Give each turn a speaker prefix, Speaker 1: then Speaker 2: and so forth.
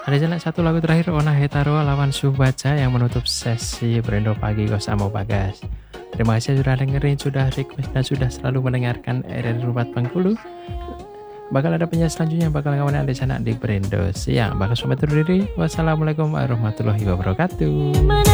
Speaker 1: Ada channel satu lagu terakhir Ona Hetaro lawan Subaca yang menutup sesi Brendo Pagi Kosamo Bagas. Terima kasih sudah dengerin, sudah request dan sudah selalu mendengarkan RR Rubat Bengkulu. Bakal ada penyanyi selanjutnya bakal kawan ada channel di Brendo Siang. Bakal sobat diri. Wassalamualaikum warahmatullahi wabarakatuh.